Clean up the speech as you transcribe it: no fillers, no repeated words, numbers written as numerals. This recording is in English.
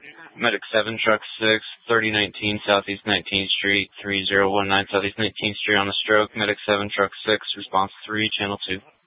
Medic 7, Truck 6, 3019 Southeast 19th Street, 3019 Southeast 19th Street on the stroke. Medic 7, Truck 6, response 3, Channel 2.